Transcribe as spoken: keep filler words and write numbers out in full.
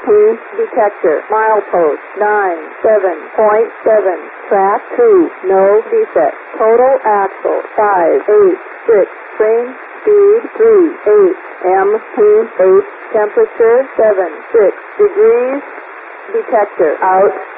two detector. Milepost nine seven point seven. Track two, no defect. Total axle five eight six. Train speed three eight. M two eight. Temperature seven six degrees. Detector out.